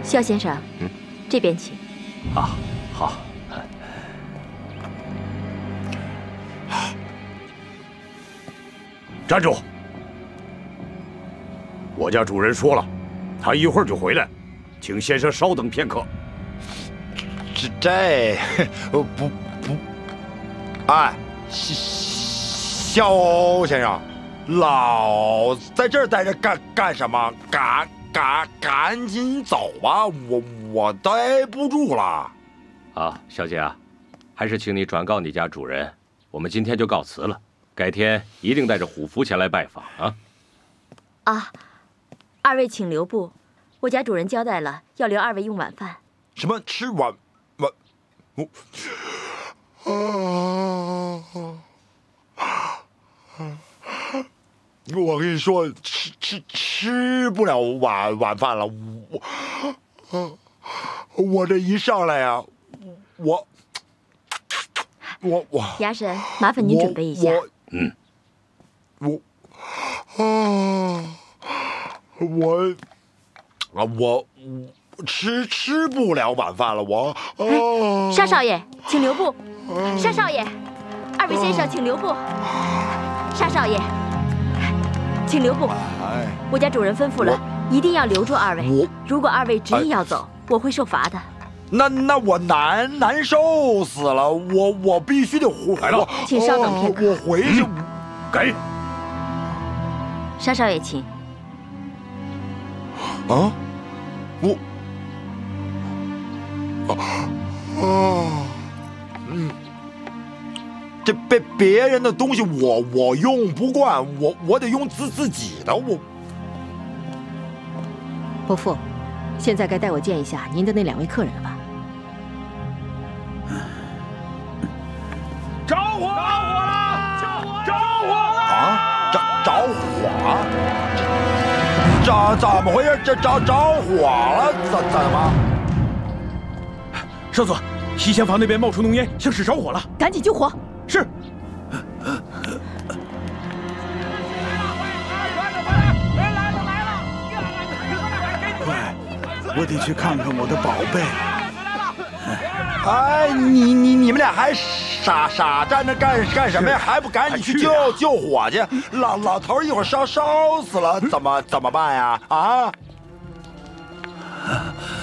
肖先生，这边请。 啊，好。 站住！我家主人说了，他一会儿就回来，请先生稍等片刻。 不，哎，肖先生，老在这儿待着干什么？赶紧走吧，我待不住了。 啊，小姐啊，还是请你转告你家主人，我们今天就告辞了，改天一定带着虎符前来拜访啊。 啊，二位请留步，我家主人交代了，要留二位用晚饭。 什么吃晚？我跟你说，吃不了晚饭了。我这一上来呀，我， 衙神，麻烦您准备一下。 我吃不了晚饭了， 沙少爷，请留步。沙少爷，二位先生请留步。沙少爷，请留步。我家主人吩咐了，一定要留住二位。如果二位执意要走，我会受罚的。 那我难受死了，我必须得来了， 请稍等片刻。 我回去。 给。 沙少爷，请。 啊，这别人的东西我用不惯，我得用自己的。 伯父，现在该带我见一下您的那2位客人了吧？ 着火了！着火了！ 啊，着火！怎么回事？着火了？怎么？ 少佐，西厢房那边冒出浓烟，像是着火了， 赶紧救火！ 是。 快，我得去看看我的宝贝。 哎，你们俩还傻站着干什么呀？还不赶紧去救火去！老头一会儿烧死了，怎么办呀？啊！